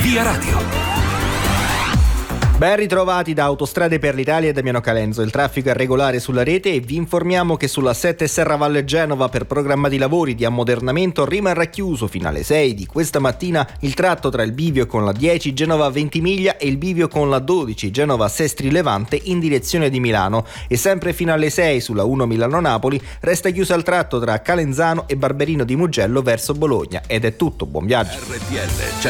Via Radio. Ben ritrovati da Autostrade per l'Italia e Damiano Calenzo. Il traffico è regolare sulla rete e vi informiamo che sulla 7 Serravalle Genova per programmati lavori di ammodernamento rimarrà chiuso fino alle 6 di questa mattina il tratto tra il bivio con la 10 Genova Ventimiglia e il bivio con la 12 Genova Sestri Levante in direzione di Milano, e sempre fino alle 6 sulla 1 Milano-Napoli resta chiuso il tratto tra Calenzano e Barberino di Mugello verso Bologna. Ed è tutto, buon viaggio. RTL